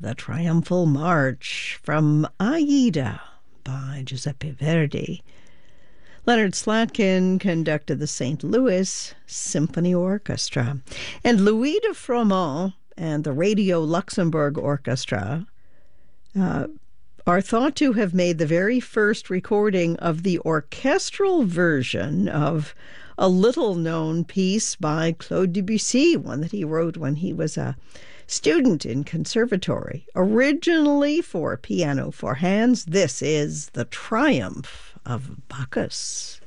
the Triumphal March from Aida by Giuseppe Verdi. Leonard Slatkin conducted the St. Louis Symphony Orchestra, and Louis de Froment and the Radio Luxembourg Orchestra are thought to have made the very first recording of the orchestral version of a little-known piece by Claude Debussy, one that he wrote when he was a student in conservatory. Originally for piano four hands, this is The Triumph of Bacchus.